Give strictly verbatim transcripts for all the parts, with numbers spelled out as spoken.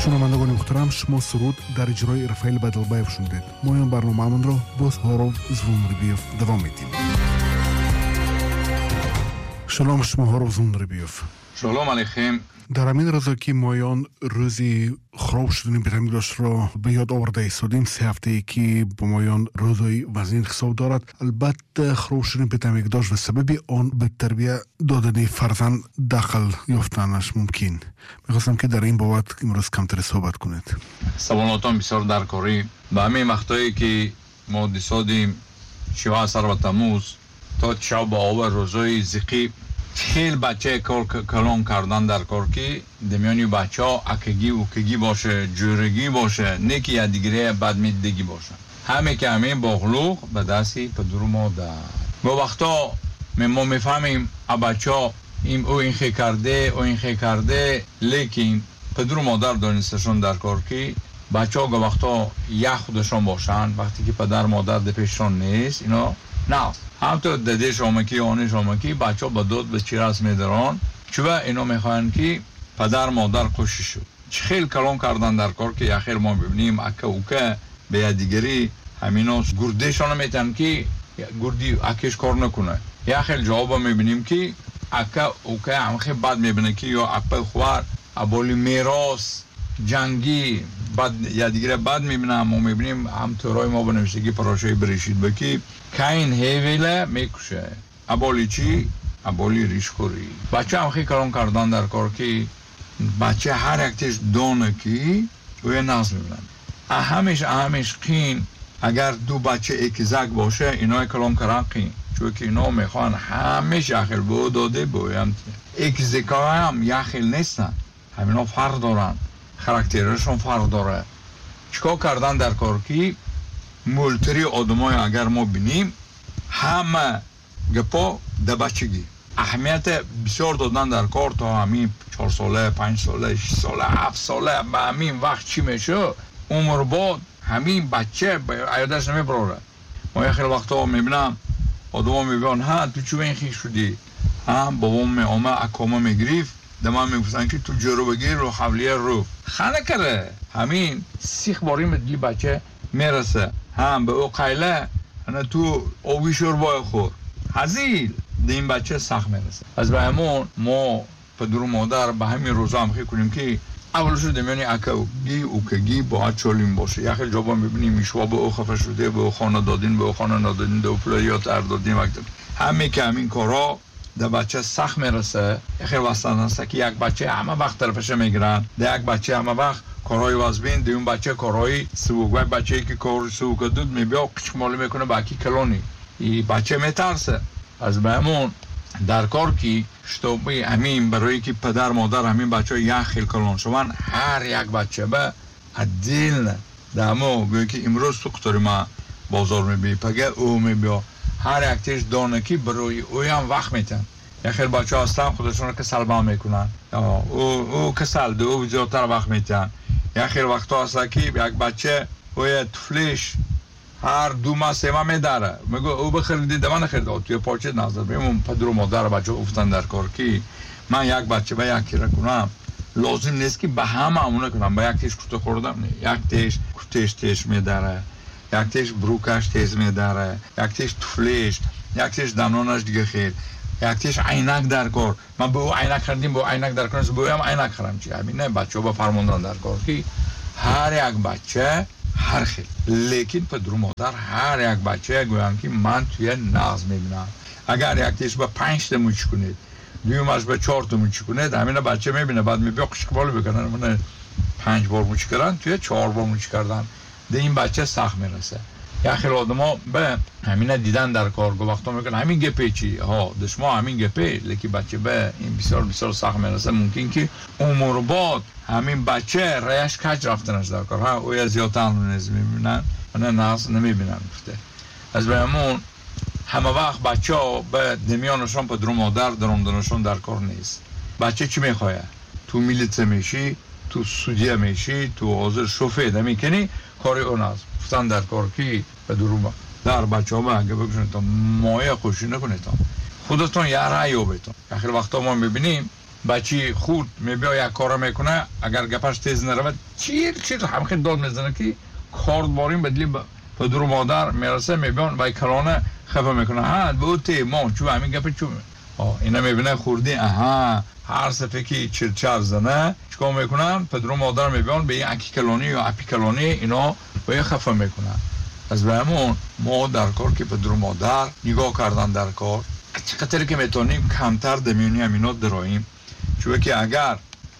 شنوندگان محترم، شما سرود در اجرای رفایل بدلبایف شنیدید. ما این برنامه‌مون رو با هاروف زونربیوف دوام میدیم. سلام شما هاروف زونربیوف. سلام علیکم. در همین روزا که مایان روزی خراب شدن پیرامیدش را به یاد آورده ایستادیم، سه هفته ای که با مایان روزای وزین حساب دارد. البته خراب شدن پیرامیدش و سبب آن به تربیت دادن فرزند داخل یافتنش ممکن. میخواستم که در این بابت امروز کمتر صحبت کنید. سوالاتان بسیار درکاری. به همین وقتایی که ما دیسادیم شیوه سر و تموز تا شب با آور روزای زیقی خیلی بچه کار کلان کردن در کار که دمیانی بچه ها اکگی و کگی باشه، جورگی باشه، نه که یا دیگره بد میدگی باشه. همه که همه باغلوغ به دستی پدر و مادر. با وقتا ما میفهمیم بچه ها این او این خی کرده او این خی کرده، لیکن پدر و مادر دانستشون در کار که بچه ها وقتا یا خودشون باشن، وقتی که پدر مادر ده پیششون نیست اینا نه. همطور دده شامکی آنه شامکی بچه ها با داد به چی رسم میدارن چوبه اینا میخواین که پدر مادر خوشی شد. چه خیلی کلان کردن در کار که یخیر ما ببینیم اکه اوکه به یادگیری همینا گرده شانه میتن که گردی اکش کار نکنه. یخیر جواب میبینیم که اکه اوکه هم خیلی بد میبینه که یا اپل خوار ابولی میراس جنگی بعد یادگیری بعد میبینم ما میبینیم هم تورای ما بنوشته که پراشای بریشید بکی کاین هیویله میکشه ابولی چی؟ ابولی ریشخوری. بچه هم خیلی کلان کردن در کار که بچه هر اکتش دانه که اوی ناز میبینن. اهمش اهمش قین اگر دو بچه اکزک باشه اینا کلان کردن قین، چون که اینا میخوان همش یخیل بو داده بویم اکزکا هم یخیل نیستن، همینا فرق دارن، خراکترشون فرق داره. چیکار کردن در کار که مولتری آدمای اگر ما بینیم همه گپا ده بچگی اهمیت بسیار دادن در کار تا همین چهار ساله، پنج ساله، شش ساله، هفت ساله به همین وقت چی میشه عمر بعد همین بچه عیادش نمیبره. ما یه خیلی وقتا میبینم آدم میبینن ها تو چوب این خیش شدی، هم بابام میامه اکامه میگریف دمان میگفتن که تو جرو بگیر رو حولیه رو خانه کرده همین سیخ باری مدگی بچه میرسه هم به او قیله انا تو اوی شوربای خور هزیل ده این بچه سخت میرسه. از به همون ما پدر و مادر به همین روزا هم خیلی کنیم که اولشو دمیانی اکگی اوکگی باید چولیم باشه. یه خیلی جابا میبینیم میشوا به او خفه شده، به او خانه دادین، به او خانه ندادین، به او پلایات اردادین وقت همه که همین کارا ده بچه سخت میرسه. خیلی وستان هسته که یک بچه همه وقت طرفشه میگیرن، ده یک بچه همه وقت کارهای وزبین، ده اون بچه کارهای سوک و بچه که کار سوک دود میبیا کشمالی میکنه باکی کلونی این بچه میترسه. از به همون در کار که شتابی همین برای که پدر مادر همین بچه یک خیل کلون شوان هر یک بچه به عدیل نه ده همون گوی که امروز سوکتاری ما بازار میبی پگه او میبیا هر یک تیش دانه که برای اوی هم وقت میتن. یه خیلی بچه هستن خودشون رو کسل با میکنن او, او کسل ده او زیادتر وقت میتن. یه خیلی وقت هسته که یک بچه اوی تفلیش هر دو ماه سه ماه میداره میگو او بخریدی ده من خریده توی پاچه نظر بیم پدر و مادر بچه افتن در کار که من یک بچه به یکی را کنم لازم نیست که به همه همونه کنم. به یک تیش کتا خوردم نه یک تیش کتش تیش میداره، یک تیش بروکش تیز میداره، یک تیش تفلیش، یک تیش دنانش دیگه خیر، یک تیش عینک در کار. من به او عینک خریدیم به او عینک در کار به او هم عینک خرم چی همین نه بچه ها با فرماندن در کار که هر یک بچه هر خیل، لیکن پدر و مادر هر یک بچه گویم که من توی نغز میبینم اگر یک تیش با پنج تا موچ کنید دویمش به چهار تا موچ کنید همین بچه میبینه بعد میبینه قشقبالو بکنن من پنج بار موچ کردن توی چهار بار موچ کردن ده این بچه سخت میرسه. یا خیلی آدم ها به همین دیدن در کارگاه وقتا میکنن همین گپه چی ها دشما همین گپه لیکن بچه به این بسیار بسیار سخت میرسه. ممکن که عمر بعد همین بچه ریش کج رفتنش در کار ها اوی زیادتر نیز میبینن نه ناز نمیبینن گفته. از به همون همه وقت بچه ها به دمیانشون پدر و مادر دراندنشون در کار نیست. بچه چی میخواه؟ تو میلیته میشی، تو سودیه میشی، تو حاضر شوفیده میکنی کاری اون هست گفتن در کار کی به درومه در بچه ها به اگه بگوشن تا مایه خوشی نکنید خودتون یه رأی بیتون. خیلی وقتا ما میبینیم بچی خود میبیا یک کار میکنه اگر گپش تیز نرود چیر چیر همخیل داد میزنه که کارد باریم بدلی پدر و مادر میرسه میبیان وی کلانه خفه میکنه ها به تی ما چو همین گپ چو اینا میبینه خوردی اها هر صفحه که چیر چر زنه چکار میکنن پدر و مادر میبیان به این اکی کلانی یا اپی کلانی اینا به خفه میکنن. از بهمون ما در کار که پدر و مادر نگاه کردن در کار چقدر که میتونیم کمتر دمیونی امینات دراییم، چون که اگر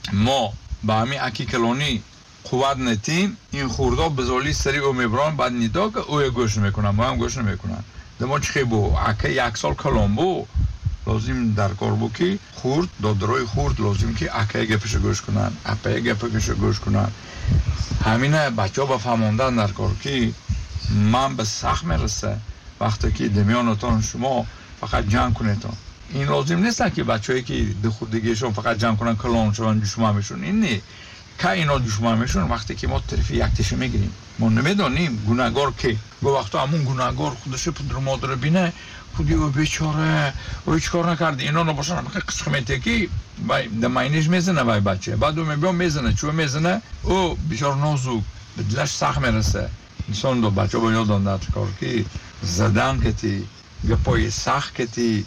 ما با همین اکی کلانی قوت نتیم این خوردا بزالی سری او میبران بعد نیدا که اوی گوش میکنن ما هم گوش نمیکنن دما چخی بو اکه یک سال کلام بو لازم در کار بو که خورد دادروی خورد لازم که اکه گپش گوش کنن اپه گپش گوش کنن. همینه بچه ها با فهماندن در کار که من به سخت میرسه وقتی که دمیانتان شما فقط جمع کنیتان. این لازم نیست که بچه‌ای که دخودگیشون فقط جمع کنن کلان شون دشمن میشون. این نه که اینا دشمن میشون وقتی که ما طرف یک تیشه میگیریم. ما نمیدونیم گناهگار که گو وقتا همون گناهگار خودش پدر مادر بینه خودی او بیچاره او هیچ کار نکرده اینا نباشن همه قصه میته که دماینش میزنه وای بچه بعد او میبیام میزنه چون میزنه او بیچاره نازوک به دلش سخت میرسه. انسان دو بچه با یادان در کار که زدن کتی گپای سخت کتی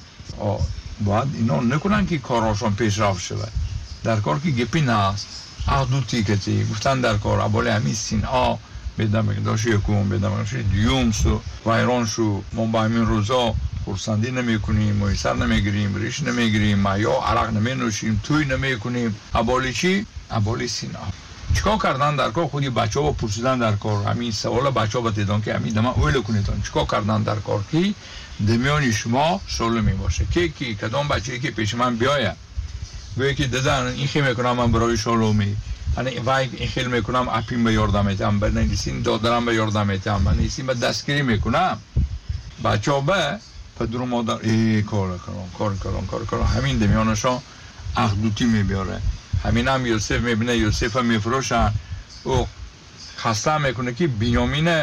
باید اینا نکنن که کاراشون پیش رفت شده در کار که گپی نست احدوتی کتی گفتن در کار اباله همین سین آ بدم داشت یکون بدم داشت دیوم سو ویران شو ما با همین روزا خورسندی نمی کنیم میسر نمی گیریم ریش نمی گیریم ما یا عرق نمی نوشیم توی نمی کنیم ابالی چی؟ ابالی سین آ چیکار کردن در کار خودی بچه ها با پرسیدن در کار همین سوال بچه ها با دیدن که همین دما اویل کنیدن چیکار کردن در کار که دمیانی شما سالمی باشه که کی کدام بچه‌ای که پیش من بیاید گویی که دادن این خیلی میکنم من برای سالمی یعنی وای این خیلی میکنم اپیم به یاردم میتم به نگیسین دادرم به یاردم میتم من نیستیم به دستگیری میکنم بچه ها به پدر و مادر ای کار کنم کار کنم کار کنم همین دمیانشان اخدوتی میبیاره. همین هم یوسف میبینه یوسف هم میفروشن او خسته میکنه که بنیامین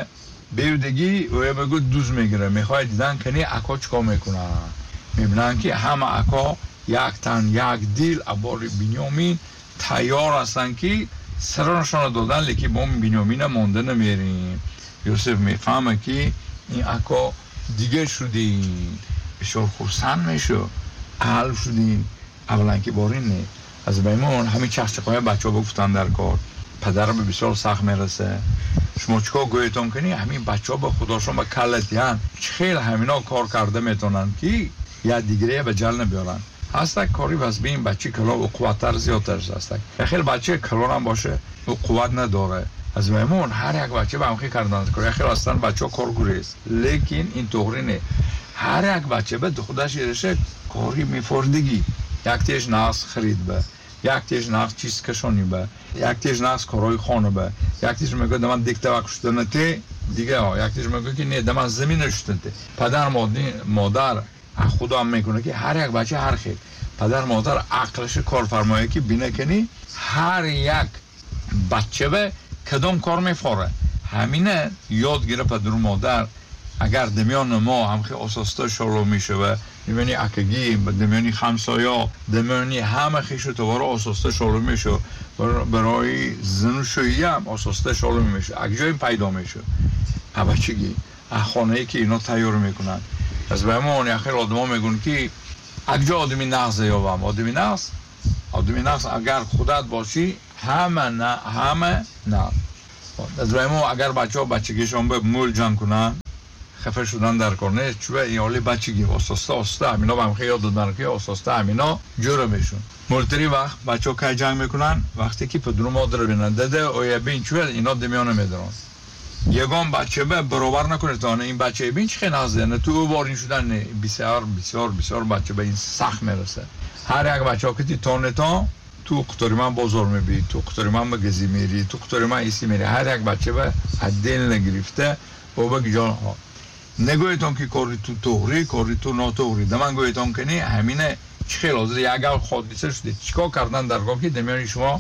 بیودگی او بگو دوز میگیره میخواد دیدن کنی اکا چکا میکنن میبینن که همه اکا یک تن یک دیل اباری بنیامین تیار هستن که سرانشان دادن لیکی با بنیامین مونده نمیریم. یوسف میفهمه که این اکا دیگه شدین بسیار خورسند میشو حل شدین اولا که بارین نه. از بیمون همین چخچقای بچه ها بگفتن در کار پدر به بسیار سخت میرسه شما چکا گویتون کنی همین بچه ها به خداشون به کلت یان خیلی همینا کار کرده میتونن که یا دیگره به جل نبیارن هسته کاری بس به این بچه کلا و قوتر زیادتر هسته خیلی بچه کلان هم باشه و قوت نداره. از بیمون هر یک بچه به همخی کردن کار خیلی هستن بچه ها کار گریست لیکن این طوری نه هر یک بچه به خودش یرشه کاری میفردگی یک تیش ناس خرید به یک تیش ناس چیز کشانی به یک تیش ناس کارای خانه به یک تیش میگه دمان دیکته وکشتنه تی دیگه ها یک تیش میگه که نه دمان زمین نشتنه پدر مادر خدا هم میکنه که هر یک بچه هر خیل پدر مادر عقلش کارفرمایی که بینه کنی هر یک بچه به کدام کار میفاره همینه یاد گیره پدر مادر اگر دمیان ما هم خیلی اساسته شروع میشه و دمیانی اکگی دمیانی خمسایا دمیانی همه خیشو تواره اساسته شروع میشه برای زنوشویی هم اساسته شروع میشه اگه جایی پیدا میشه بچگی خانه‌ای که اینا تیار میکنن. از به همون اخیر آدم ها میگون که اگه آدمی نغزه یاوم آدمی نغز آدمی نغز اگر خودت باشی همه نه همه نه. از به همون اگر بچه ها بچگیشون به مول جمع کنن خفه شدن در کارنه چوه این حالی بچگی اساسته اساسته همینا به هم خیلی یاد دادن که اساسته همینا جوره میشون مولتری وقت بچه ها که جنگ میکنن وقتی که پدر مادر بینن داده اویه بین چوه اینا دمیانه میدارن یگان بچه به برابر نکنه تانه این بچه بین چه خیلی نازده نه تو بارین شدن نه بسیار بسیار بسیار بچه به این سخت میرسه. هر یک بچه ها که تی تانه تا تو قطاری من بازار میبی تو قطاری من بگزی میری تو قطاری من ایسی میری هر یک بچه به دل نگرفته و بگی جان ها نگویتون که کاری تو توری کاری تو ناتوری دمان گویتون که نه همینه چه خیلی لازده یا اگر خودیسه شده چیکار کردن در کار که دمیانی شما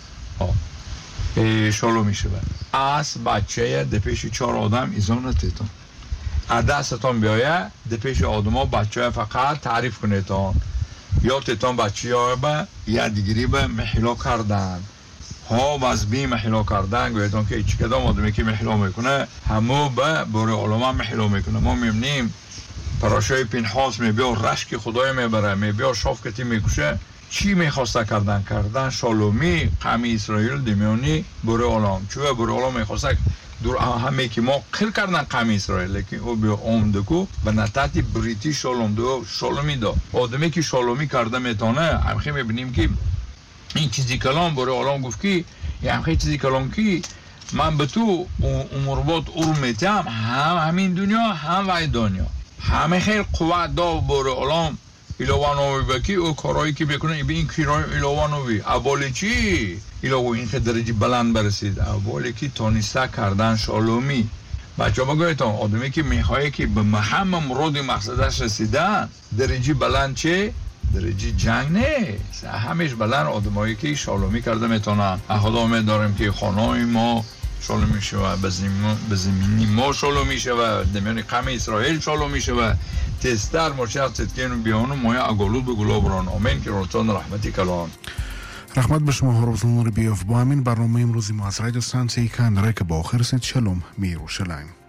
شلو میشه با از بچه ده پیش چهار آدم ایزان نتیتون دستتان بیایه ده پیش آدم ها بچه فقط تعریف کنیتون یادتان بچه ها به یادگیری به محلا کردن ها و از بی محلا کردن گویتان که ایچ کدام آدمی که محلا میکنه همو به باره علما محلا میکنه. ما میبینیم پراشای پینحاس میبیا رشک خدای میبره میبیا شافکتی میکشه. چی میخواسته کردن کردن شالومی قوم اسرائیل دمیانی باره علم چوه باره علم میخواسته دور همه که ما قل کردن قوم اسرائیل لیکن او بیا اومدکو به نتاتی بریتی شالوم دو شالومی دو آدمی که شالومی کرده میتونه همخی میبینیم که این چیزی کلام باره علم گفت که یه همخی چیزی کلام که من به تو امروبات او میتیم هم همین دنیا هم وای دنیا همه خیلی قوت دا باره علم ایلوانوی بکی او کارایی که بکنه به این کیرای ایلوانوی اولی چی؟ ایلوانوی این که درجه بلند برسید اولی که تانیسته کردن شالومی بچه ها بگویتان آدمی که میخوایی که به همه مراد مقصدش رسیدن درجه بلند چه؟ درجه جنگ نیست همیش بلند آدمایی که شالومی کرده میتونن خدا میداریم که خانای ما شالومی شوه به زمینی ما شالومی شوه دمیان قوم اسرائیل شالومی شوه تستر مرشد ستکین بیانو مایا اگولود به گلابران آمین که روچان رحمتی کلان رحمت به شما هروزون رو بیاف با همین برنامه امروزی ما از رادیو سانسی کندره که با آخر سید شلوم میروشلایم.